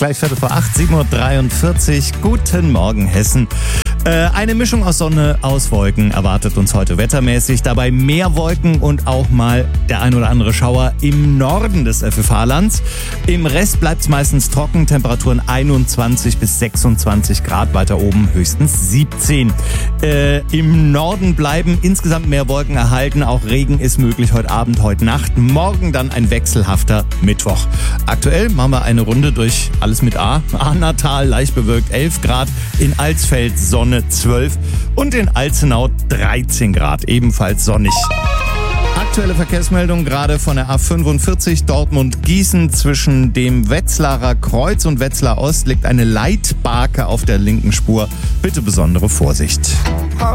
gleich 7:45 Uhr. Guten Morgen, Hessen. Eine Mischung aus Sonne, aus Wolken erwartet uns heute wettermäßig. Dabei mehr Wolken und auch mal der ein oder andere Schauer im Norden des FFH-Lands. Im Rest bleibt es meistens trocken. Temperaturen 21 bis 26 Grad. Weiter oben höchstens 17. Im Norden bleiben insgesamt mehr Wolken erhalten. Auch Regen ist möglich heute Abend, heute Nacht. Morgen dann ein wechselhafter Mittwoch. Aktuell machen wir eine Runde durch alles mit A. Ahnatal leicht bewölkt 11 Grad. In Alsfeld Sonne 12 und in Alzenau 13 Grad, ebenfalls sonnig. Aktuelle Verkehrsmeldung gerade von der A45 Dortmund-Gießen. Zwischen dem Wetzlarer Kreuz und Wetzlar Ost liegt eine Leitbarke auf der linken Spur. Bitte besondere Vorsicht.